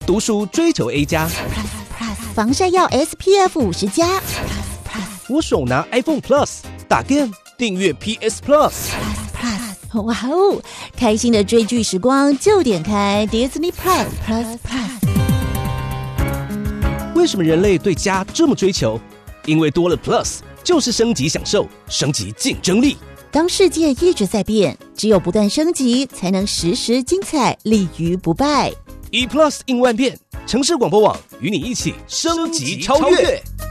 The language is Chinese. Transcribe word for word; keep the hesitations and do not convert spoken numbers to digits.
读书追求 A 加， 防晒要 S P F 五十加。 我手拿 iPhone Plus， 打 game 订阅 P S Plus。 哇哦！开心的追剧时光就点开 Disney Plus Plus Plus。 为什么人类对家这么追求？因为多了 Plus 就是升级享受，升级竞争力。 当世界一直在变，只有不断升级，才能时时精彩，立于不败。 一 Plus 应万变，城市广播网与你一起升级超越。